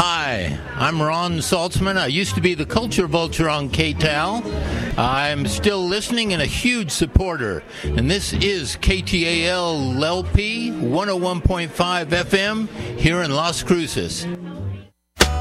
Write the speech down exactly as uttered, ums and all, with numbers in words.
Hi, I'm Ron Saltzman. I used to be the Culture Vulture on K T A L. I'm still listening and a huge supporter. And this is K T A L L P one oh one point five F M here in Las Cruces.